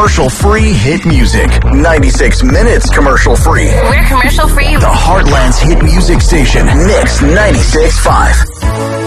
commercial-free hit music. 96 minutes commercial-free. We're commercial-free. The Heartland's hit music station, Mix 96.5.